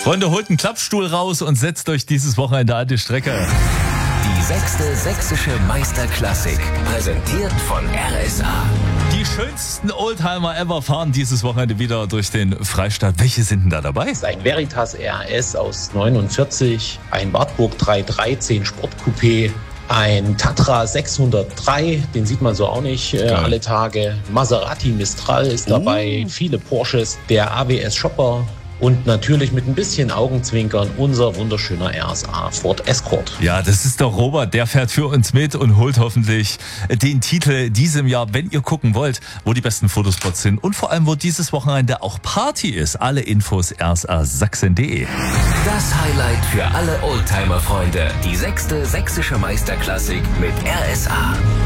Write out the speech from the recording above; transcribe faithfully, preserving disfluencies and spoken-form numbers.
Freunde, holt einen Klappstuhl raus und setzt euch dieses Wochenende an die Strecke. Die sechste sächsische Meisterklassik, präsentiert von R S A. Die schönsten Oldtimer ever fahren dieses Wochenende wieder durch den Freistaat. Welche sind denn da dabei? Das ist ein Veritas R S aus neunundvierzig, ein Wartburg dreihundertdreizehn Sportcoupé, ein Tatra sechshundertdrei, den sieht man so auch nicht äh, alle Tage. Maserati Mistral ist dabei, uh. viele Porsches, der A W S Shopper. Und natürlich mit ein bisschen Augenzwinkern unser wunderschöner R S A Ford Escort. Ja, das ist der Robert, der fährt für uns mit und holt hoffentlich den Titel diesem Jahr, wenn ihr gucken wollt, wo die besten Fotospots sind und vor allem, wo dieses Wochenende auch Party ist. Alle Infos r s a sachsen punkt d e. Das Highlight für alle Oldtimer-Freunde. Die sechste sächsische Meisterklassik mit R S A.